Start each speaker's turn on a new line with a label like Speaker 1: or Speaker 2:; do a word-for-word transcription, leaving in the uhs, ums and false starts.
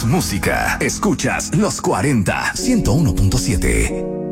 Speaker 1: música. Escuchas Los cuarenta, ciento uno punto siete.